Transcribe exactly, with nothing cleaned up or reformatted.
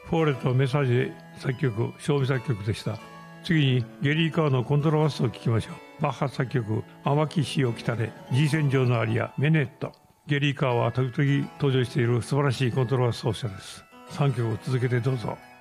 フォーレとメサージ作曲、小味作曲でした。次にゲリー・カーのコントラバスを聴きましょう。バッハ作曲、天城潮北で G 線上のアリア、メネット。ゲリー・カーは時々登場している素晴らしいコントラバス奏者です。さんきょく続けてどうぞ。